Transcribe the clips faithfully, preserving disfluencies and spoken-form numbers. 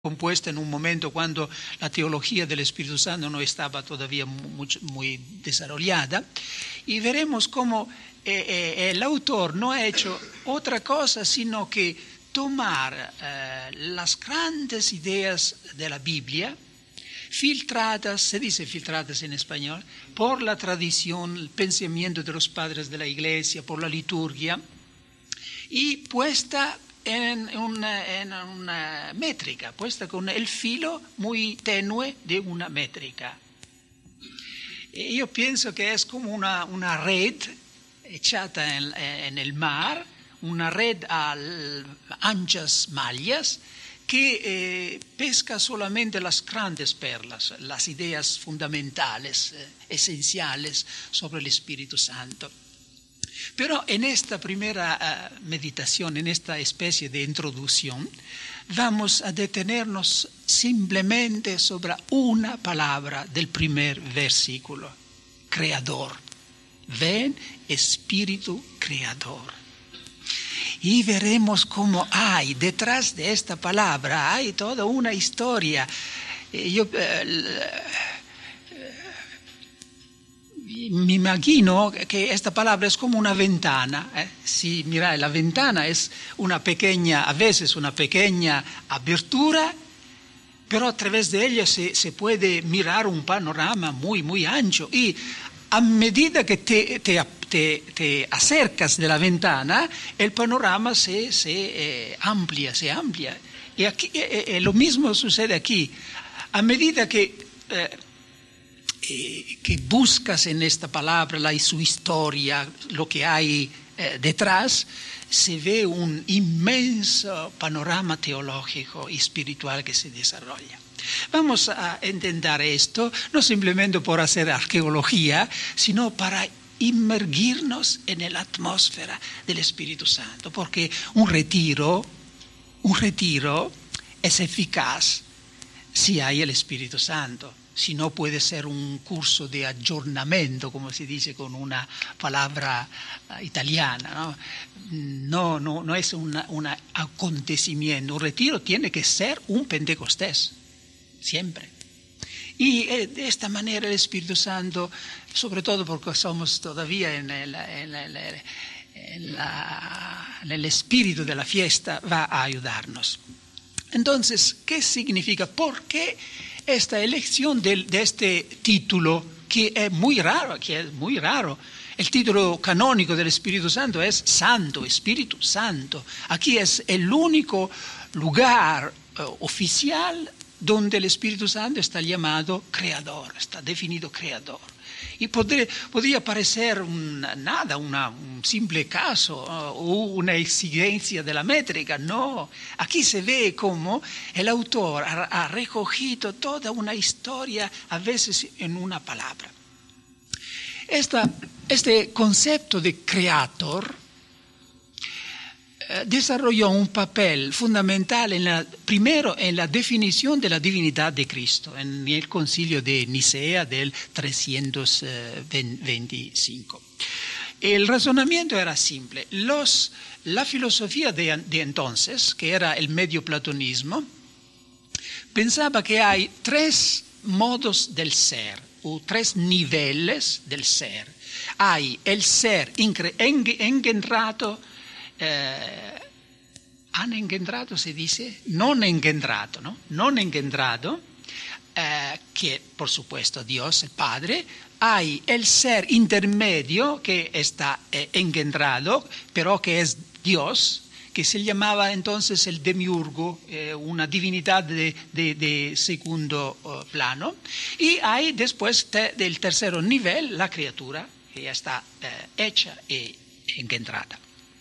compuesta en un momento cuando la teología del Espíritu Santo no estaba todavía muy, muy desarrollada, y veremos cómo eh, eh, el autor no ha hecho otra cosa sino que tomar eh, las grandes ideas de la Biblia, filtradas, se dice filtradas en español, por la tradición, el pensamiento de los padres de la Iglesia, por la liturgia, y puesta en una, en una métrica, puesta con el filo muy tenue de una métrica. Y yo pienso que es como una, una red echada en, en el mar, una red a anchas mallas que eh, pesca solamente las grandes perlas, las ideas fundamentales, eh, esenciales sobre el Espíritu Santo. Pero en esta primera uh, meditación, en esta especie de introducción, vamos a detenernos simplemente sobre una palabra del primer versículo: creador. Ven, Espíritu Creador. Y veremos cómo hay, detrás de esta palabra, hay toda una historia. Yo eh, me imagino que esta palabra es como una ventana. ¿eh? Si mira, la ventana es una pequeña, a veces una pequeña abertura, pero a través de ella se, se puede mirar un panorama muy, muy ancho. Y a medida que te, te, te, te acercas de la ventana, el panorama se, se eh, amplia, se amplia. Y aquí, eh, eh, lo mismo sucede aquí. A medida que... Eh, Eh, que buscas en esta palabra la, su historia, lo que hay eh, detrás, se ve un inmenso panorama teológico y espiritual que se desarrolla. Vamos a entender esto, no simplemente por hacer arqueología, sino para inmergirnos en la atmósfera del Espíritu Santo, porque un retiro, un retiro es eficaz si hay el Espíritu Santo. Si no, puede ser un curso de aggiornamento, como se dice con una palabra uh, italiana. No, no, no, no es un acontecimiento. Un retiro tiene que ser un Pentecostés, siempre. Y eh, de esta manera el Espíritu Santo, sobre todo porque somos todavía en el, en el, en la, en el espíritu de la fiesta, va a ayudarnos. Entonces, ¿qué significa? ¿Por qué esta elección de, de este título, que es muy raro, que es muy raro? El título canónico del Espíritu Santo es Santo, Espíritu Santo. Aquí es el único lugar uh, oficial donde el Espíritu Santo está llamado Creador, está definido Creador. Y podría, podría parecer un, nada, una, un simple caso o uh, una exigencia de la métrica. No, aquí se ve cómo el autor ha, ha recogido toda una historia, a veces en una palabra. Esta, este concepto de creator eh, desarrolló un papel fundamental, en la, primero en la definición de la divinidad de Cristo, en el concilio de Nicea del trescientos veinticinco. El razonamiento era simple. Los, la filosofía de, de entonces, que era el medio platonismo, pensaba que hay tres modos del ser, o tres niveles del ser. Hay el ser engendrado, eh, han engendrado se dice, non engendrado, ¿no? Non engendrado, eh, que por supuesto Dios, el Padre. Hay el ser intermedio que está eh, engendrado, pero que es Dios, que se llamaba entonces el demiurgo, eh, una divinidad de, de, de segundo uh, plano. Y hay después te, del tercer nivel la criatura, que ya está eh, hecha y engendrada.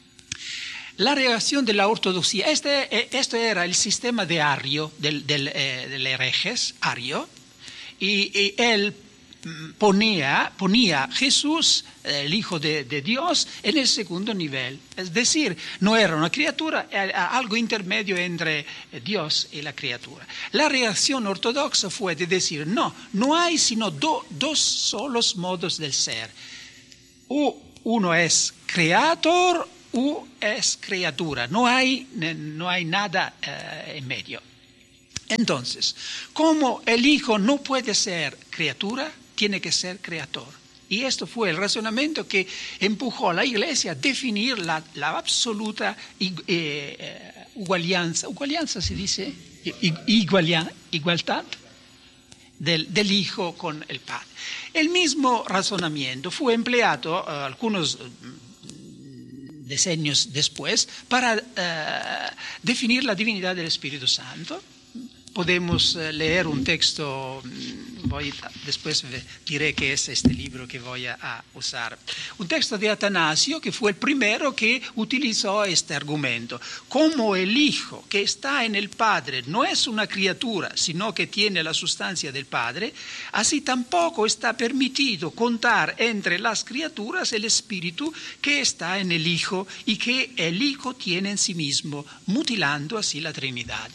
La reacción de la ortodoxia, este, este era el sistema de Ario, del, del, eh, del herejes, Ario, y, y él ponía, ponía a Jesús, el Hijo de, de Dios, en el segundo nivel. Es decir, no era una criatura, era algo intermedio entre Dios y la criatura. La reacción ortodoxa fue de decir, no, no hay sino do, dos solos modos del ser. O uno es creador, o es criatura. No hay, no hay nada uh, en medio. Entonces, como el Hijo no puede ser criatura, tiene que ser creador. Y esto fue el razonamiento que empujó a la Iglesia a definir la, la absoluta eh, igualianza, igualianza se dice, igualia, igualdad del, del Hijo con el Padre. El mismo razonamiento fue empleado uh, algunos uh, decenios después para uh, definir la divinidad del Espíritu Santo. Podemos uh, leer un texto, voy, después diré que es este libro que voy a, a usar. Un texto de Atanasio, que fue el primero que utilizó este argumento. Como el Hijo que está en el Padre no es una criatura, sino que tiene la sustancia del Padre, así tampoco está permitido contar entre las criaturas el Espíritu que está en el Hijo y que el Hijo tiene en sí mismo, mutilando así la Trinidad.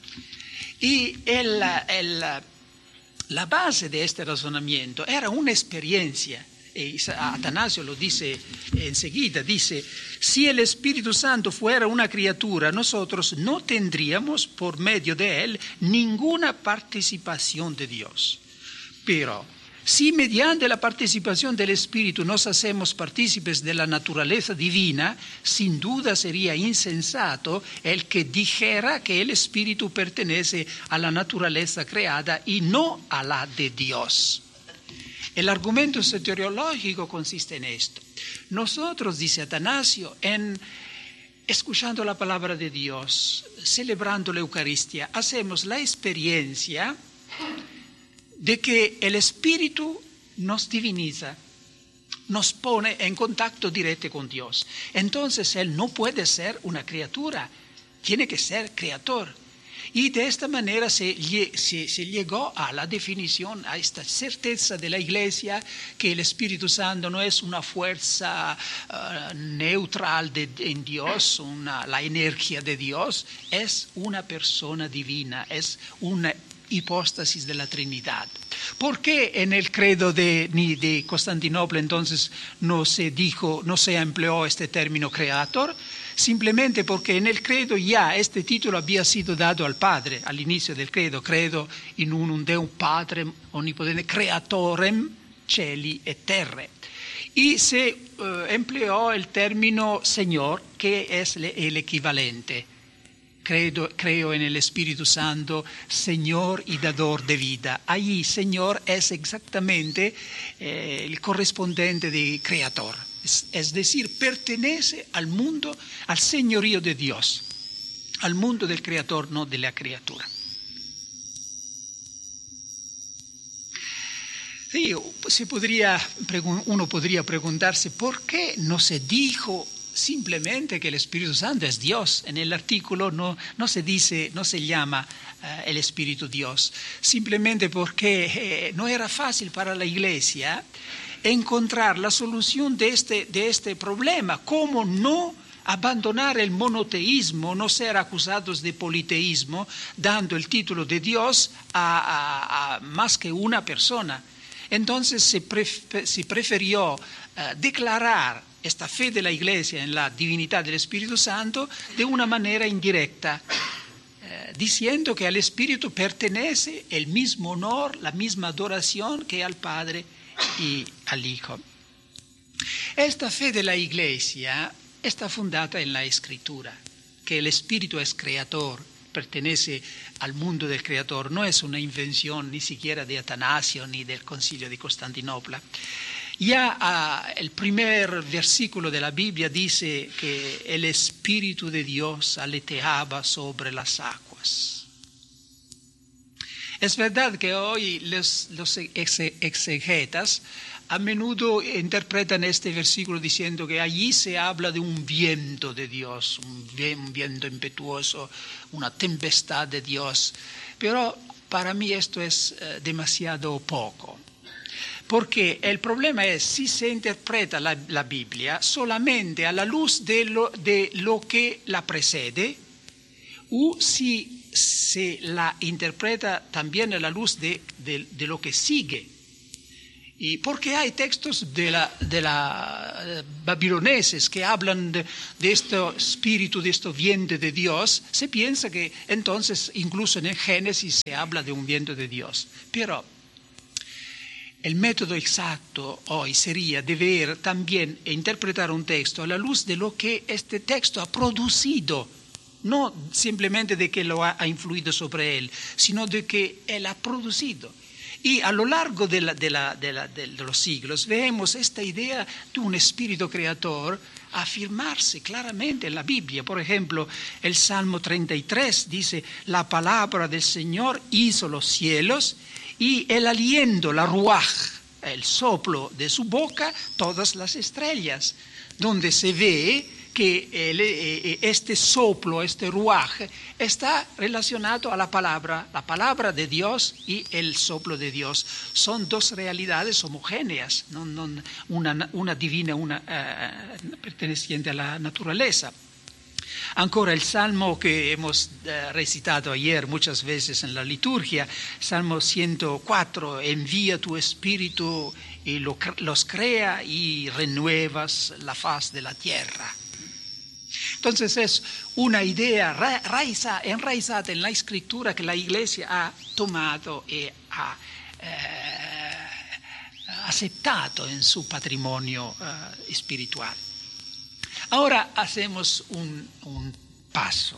Y el, el, la base de este razonamiento era una experiencia. Y Atanasio lo dice enseguida, dice, si el Espíritu Santo fuera una criatura, nosotros no tendríamos por medio de él ninguna participación de Dios. Pero si mediante la participación del Espíritu nos hacemos partícipes de la naturaleza divina, sin duda sería insensato el que dijera que el Espíritu pertenece a la naturaleza creada y no a la de Dios. El argumento soteriológico consiste en esto. Nosotros, dice Atanasio, en escuchando la palabra de Dios, celebrando la Eucaristía, hacemos la experiencia de que el Espíritu nos diviniza, nos pone en contacto directo con Dios. Entonces Él no puede ser una criatura, tiene que ser creador. Y de esta manera se, se, se llegó a la definición, a esta certeza de la Iglesia, que el Espíritu Santo no es una fuerza uh, neutral de, en Dios, una, la energía de Dios, es una persona divina, es una hipóstasis de la Trinidad. ¿Por qué en el credo de, de Constantinopla entonces no se dijo, no se empleó este término creator? Simplemente porque en el credo ya este título había sido dado al Padre, al inicio del credo, credo in unum Deum Patrem Omnipotente, creatorem celi et terre. Y se uh, empleó el término Señor, que es le, el equivalente. Credo, creo en el Espíritu Santo, Señor y dador de vida. Allí Señor es exactamente eh, el correspondiente de creador. Es, es decir, pertenece al mundo, al señorío de Dios, al mundo del creador, no de la criatura. Sí, se podría, uno podría preguntarse por qué no se dijo simplemente que el Espíritu Santo es Dios. En el artículo no, no se dice, no se llama uh, el Espíritu Dios, simplemente porque eh, no era fácil para la Iglesia encontrar la solución de este, de este problema. ¿Cómo no abandonar el monoteísmo, no ser acusados de politeísmo, dando el título de Dios a, a, a más que una persona? Entonces se, pref- se prefirió uh, declarar esta fe de la Iglesia en la divinidad del Espíritu Santo de una manera indirecta, eh, diciendo que al Espíritu pertenece el mismo honor, la misma adoración que al Padre y al Hijo. Esta fe de la Iglesia está fundada en la Escritura, que el Espíritu es creador, pertenece al mundo del creador, no es una invención ni siquiera de Atanasio ni del Concilio de Constantinopla. Ya uh, el primer versículo de la Biblia dice que el Espíritu de Dios aleteaba sobre las aguas. Es verdad que hoy los, los exegetas a menudo interpretan este versículo diciendo que allí se habla de un viento de Dios, un viento impetuoso, una tempestad de Dios. Pero para mí esto es uh, demasiado poco. Porque el problema es si se interpreta la, la Biblia solamente a la luz de lo, de lo que la precede, o si se la interpreta también a la luz de, de, de lo que sigue. Y porque hay textos de la, de la babiloneses que hablan de, de este espíritu, de este viento de Dios, se piensa que entonces incluso en el Génesis se habla de un viento de Dios. Pero el método exacto hoy sería de ver también e interpretar un texto a la luz de lo que este texto ha producido, no simplemente de que lo ha, ha influido sobre él, sino de que él ha producido. Y a lo largo de, la, de, la, de, la, de los siglos vemos esta idea de un espíritu creador afirmarse claramente en la Biblia. Por ejemplo, el Salmo treinta y tres dice: la palabra del Señor hizo los cielos y el aliento, la ruaj, el soplo de su boca, todas las estrellas, donde se ve que el, este soplo, este ruaj, está relacionado a la palabra, la palabra de Dios y el soplo de Dios. Son dos realidades homogéneas, no, no, una, una divina, una uh, perteneciente a la naturaleza. Ancora el salmo que hemos uh, recitado ayer muchas veces en la liturgia, Salmo ciento cuatro, envía tu espíritu y lo, los crea y renuevas la faz de la tierra. Entonces es una idea raiza, enraizada en la escritura que la Iglesia ha tomado y ha eh, aceptado en su patrimonio eh, espiritual. Ahora hacemos un, un paso.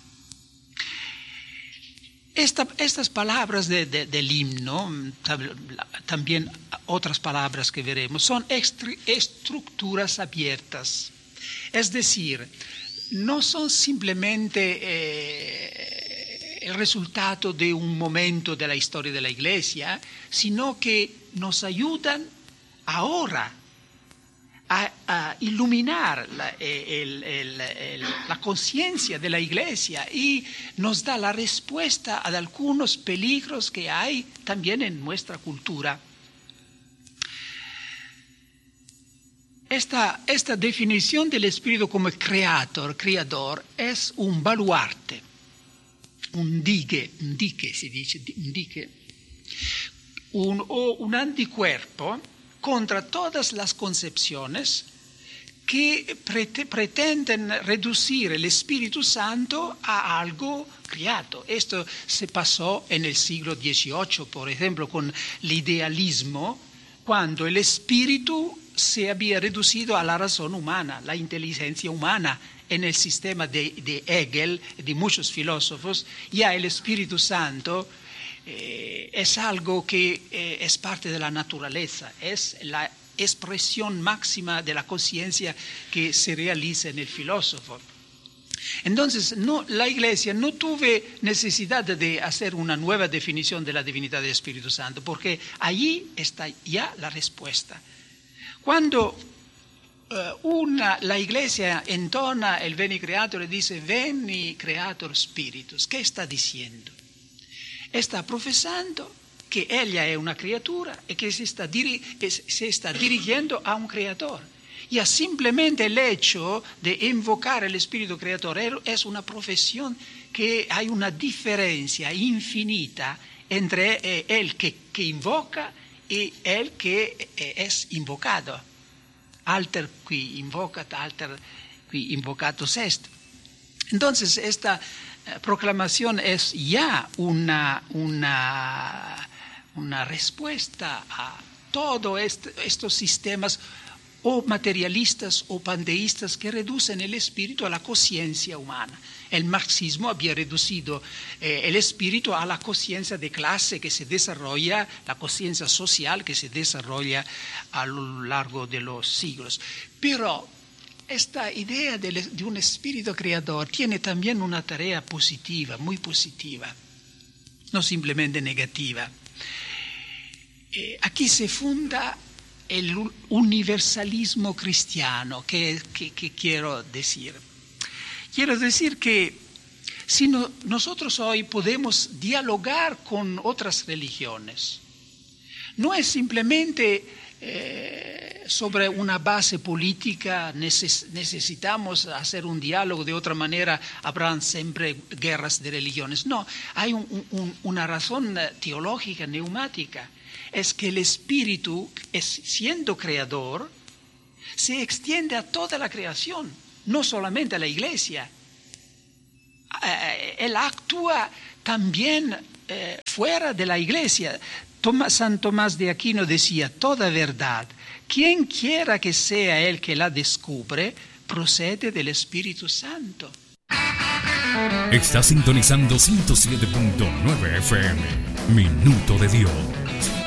Esta, estas palabras de, de, del himno, también otras palabras que veremos, son estructuras abiertas. Es decir, no son simplemente eh, el resultado de un momento de la historia de la Iglesia, sino que nos ayudan ahora a, a iluminar la, el, el, el, la conciencia de la Iglesia y nos da la respuesta a algunos peligros que hay también en nuestra cultura. Esta, esta definición del espíritu como creador, creador es un baluarte, un dique, un dique se dice, un dique, un, o un anticuerpo contra todas las concepciones que prete, pretenden reducir el Espíritu Santo a algo creado. Esto se pasó en el siglo dieciocho, por ejemplo, con el idealismo, cuando el espíritu se había reducido a la razón humana, la inteligencia humana. En el sistema de, de Hegel, de muchos filósofos, ya el Espíritu Santo eh, es algo que eh, es parte de la naturaleza, es la expresión máxima de la conciencia que se realiza en el filósofo. Entonces, no, la Iglesia no tuvo necesidad de hacer una nueva definición de la divinidad del Espíritu Santo, porque allí está ya la respuesta. Cuando uh, una, la Iglesia entona el Veni Creator y dice Veni Creator Spiritus, ¿qué está diciendo? Está profesando que ella es una criatura y que se está, diri- se está dirigiendo a un creador. Ya simplemente el hecho de invocar el Espíritu Creador es una profesión que hay una diferencia infinita entre eh, el que, que invoca y el que eh, es invocado. Alter qui invocat, alter qui invocatus est. Entonces esta eh, proclamación es ya una, una, una respuesta a todos este, estos sistemas o materialistas o panteístas que reducen el espíritu a la conciencia humana. El marxismo había reducido eh, el espíritu a la conciencia de clase que se desarrolla, la conciencia social que se desarrolla a lo largo de los siglos. Pero esta idea de, de un espíritu creador tiene también una tarea positiva, muy positiva, no simplemente negativa. Eh, aquí se funda el universalismo cristiano, que, que, que quiero decir. Quiero decir que si no, nosotros hoy podemos dialogar con otras religiones, no es simplemente eh, sobre una base política neces- necesitamos hacer un diálogo, de otra manera habrán siempre guerras de religiones. No, hay un, un, una razón teológica, neumática. Es que el Espíritu, es, siendo creador, se extiende a toda la creación, no solamente a la Iglesia. Eh, él actúa también eh, fuera de la Iglesia. Tomás, San Tomás de Aquino decía, toda verdad, quien quiera que sea el que la descubre, procede del Espíritu Santo. Está sintonizando ciento siete punto nueve F M, Minuto de Dios.